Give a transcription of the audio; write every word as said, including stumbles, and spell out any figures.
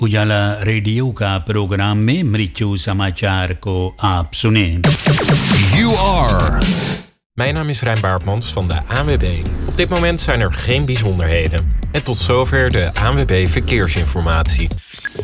उजाला रेडियो का प्रोग्राम में मृत्यु समाचार को आप सुने. You are. Mijn naam is Rijn Baartmans van de A N W B. Op dit moment zijn er geen bijzonderheden. En tot zover de A N W B Verkeersinformatie.